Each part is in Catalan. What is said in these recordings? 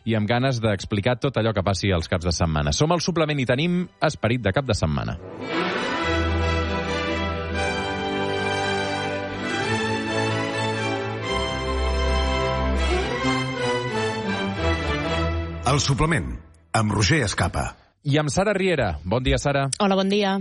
i amb ganes d'explicar tot allò que passi als caps de setmana. Som al Suplement i tenim esperit de cap de setmana. El Suplement, amb Roger Escapa. I amb Sara Riera. Bon dia, Sara. Hola, bon dia.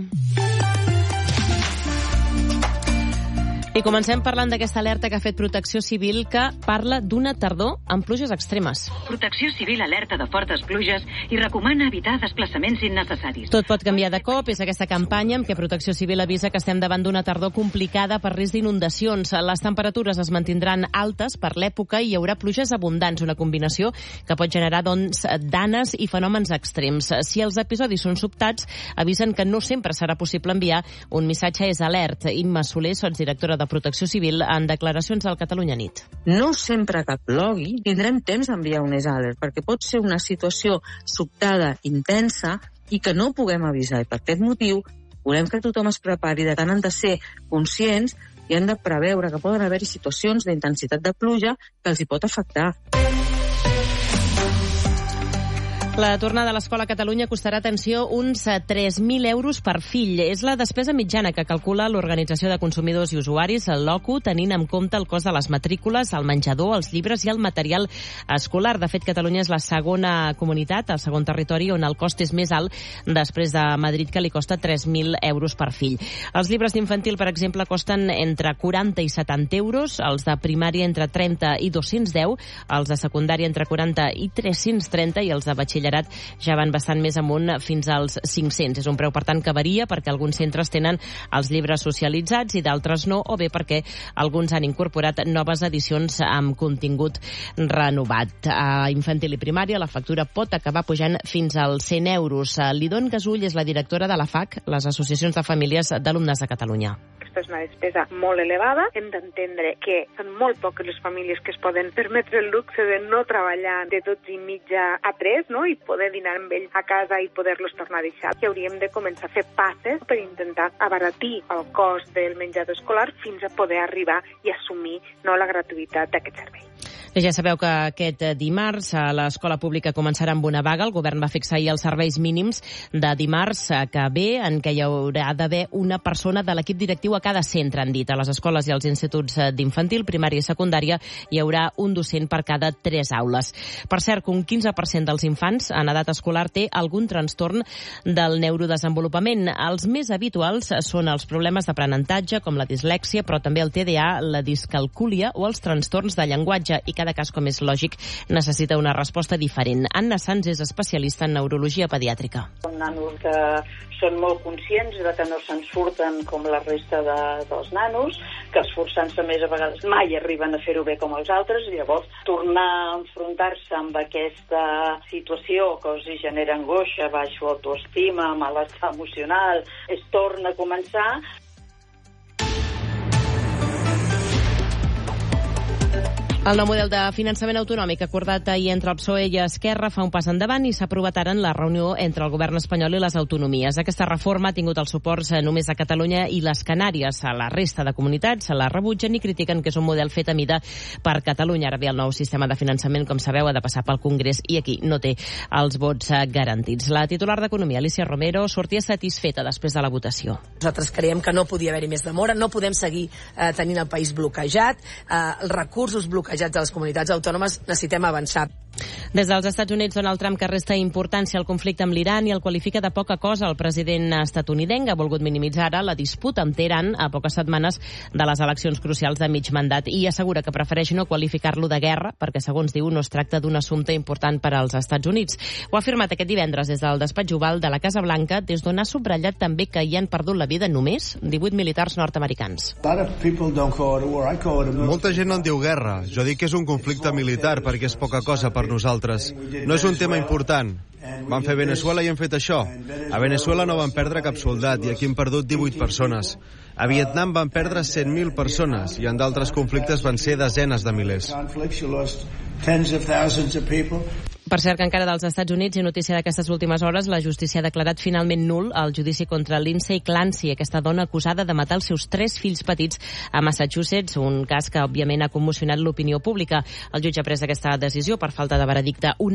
I comencem parlant d'aquesta alerta que ha fet Protecció Civil, que parla d'una tardor amb pluges extremes. Protecció Civil alerta de fortes pluges i recomana evitar desplaçaments innecessaris. Tot pot canviar de cop. És aquesta campanya amb què Protecció Civil avisa que estem davant d'una tardor complicada per risc d'inundacions. Les temperatures es mantindran altes per l'època i hi haurà pluges abundants, una combinació que pot generar danes i fenòmens extrems. Si els episodis són sobtats, avisen que no sempre serà possible enviar un missatge és alert. Imma Soler, sotsdirectora de Protecció Civil, en declaracions al Catalunya Nit. No sempre que plogui tindrem temps d'enviar un és alert, perquè pot ser una situació sobtada, intensa, i que no puguem avisar. I per aquest motiu volem que tothom es prepari. De tant han de ser conscients i han de preveure que poden haver-hi situacions d'intensitat de pluja que els hi pot afectar. La tornada a l'escola a Catalunya costarà, atenció, uns 3.000 euros per fill. És la despesa mitjana que calcula l'Organització de Consumidors i Usuaris, el LOCU, tenint en compte el cost de les matrícules, el menjador, els llibres i el material escolar. De fet, Catalunya és la segona comunitat, el segon territori on el cost és més alt, després de Madrid, que li costa 3.000 euros per fill. Els llibres d'infantil, per exemple, costen entre 40 i 70 euros, els de primària entre 30 i 210, els de secundària entre 40 i 330 i els de batxillerat ja van bastant més amunt, fins als 500. És un preu, per tant, que varia perquè alguns centres tenen els llibres socialitzats i d'altres no, o bé perquè alguns han incorporat noves edicions amb contingut renovat. A infantil i primària la factura pot acabar pujant fins als 100 euros. Lidon Gasull és la directora de la FAC, les Associacions de Famílies d'Alumnes de Catalunya. Aquesta és una despesa molt elevada. Hem d'entendre que són molt poques les famílies que es poden permetre el luxe de no treballar de 12 i mitja a 3, no? I poder dinar amb ells a casa i poder-los tornar a deixar. I hauríem de començar a fer passes per intentar abaratir el cost del menjador escolar fins a poder arribar i assumir la gratuïtat d'aquest servei. Ja sabeu que aquest dimarts a l'escola pública començarà amb una vaga. El govern va fixar ahir els serveis mínims de dimarts que ve, en què hi haurà d'haver una persona de l'equip directiu a cada centre, han dit. A les escoles i als instituts d'infantil, primària i secundària hi haurà un docent per cada 3 aules. Per cert, que un 15% dels infants en edat escolar té algun trastorn del neurodesenvolupament. Els més habituals són els problemes d'aprenentatge, com la dislèxia, però també el TDA, la discalcúlia o els trastorns de llenguatge, i cada cas, com és lògic, necessita una resposta diferent. Anna Sanz és especialista en neurologia pediàtrica. Són nanos que són molt conscients de que no se'n surten com la resta dels nanos, que esforçant-se més a vegades mai arriben a fer-ho bé com els altres, i llavors tornar a enfrontar-se amb aquesta situació que els genera angoixa, baixa autoestima, malestar emocional, es torna a començar. El nou model de finançament autonòmic acordat ahir entre el PSOE i Esquerra fa un pas endavant i s'ha aprovat ara en la reunió entre el govern espanyol i les autonomies. Aquesta reforma ha tingut els suports només a Catalunya i les Canàries. A la resta de comunitats se la rebutgen i critiquen que és un model fet a mida per Catalunya. Ara bé, el nou sistema de finançament, com sabeu, ha de passar pel Congrés i aquí no té els vots garantits. La titular d'Economia, Alicia Romero, sortia satisfeta després de la votació. Nosaltres creiem que no podia haver-hi més demora, no podem seguir tenint el país bloquejat, els recursos bloquejats de les comunitats autònomes, necessitem avançar. Des dels Estats Units, Donald Trump, que resta importància al conflicte amb l'Iran i el qualifica de poca cosa. El president estatunidenc ha volgut minimitzar ara la disputa amb Teheran a poques setmanes de les eleccions crucials de mig mandat i assegura que prefereix no qualificar-lo de guerra perquè, segons diu, no es tracta d'un assumpte important per als Estats Units. Ho ha afirmat aquest divendres des del despatx oval de la Casa Blanca, des d'on ha subratllat també que hi han perdut la vida només 18 militars nord-americans. Molta gent no en diu guerra. Jo dic que és un conflicte militar perquè és poca cosa per nosaltres. No és un tema important. Van fer Venezuela i hem fet això. A Venezuela no van perdre cap soldat i aquí hem perdut 18 persones. A Vietnam van perdre 100.000 persones i en d'altres conflictes van ser desenes de milers. Per cert, que encara dels Estats Units i notícia d'aquestes últimes hores, la justícia ha declarat finalment nul el judici contra Lindsay Clancy, aquesta dona acusada de matar els seus 3 fills petits a Massachusetts, un cas que òbviament ha commocionat l'opinió pública. El jutge ha pres aquesta decisió per falta de veredicte